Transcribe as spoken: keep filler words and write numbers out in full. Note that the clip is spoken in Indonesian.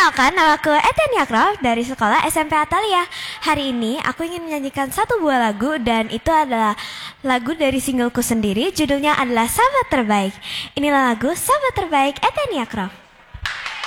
Perkenalkan, namaku Etenia Croft dari sekolah S M P Atalia. Hari ini aku ingin menyanyikan satu buah lagu dan itu adalah lagu dari singleku sendiri. Judulnya adalah Sahabat Terbaik. Inilah lagu Sahabat Terbaik Etenia Croft.